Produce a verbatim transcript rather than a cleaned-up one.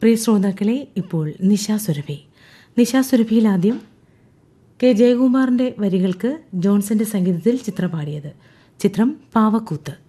പ്രിയ ശ്രോതാക്കളെ, ഇപ്പോൾ നിശാസുരഭി. നിശാസുരഭിയിൽ ആദ്യം കെ ജയകുമാറിന്റെ വരികൾക്ക് ജോൺസന്റെ സംഗീതത്തിൽ ചിത്രം പാടിയത്. ചിത്രം പാവക്കൂത്ത്.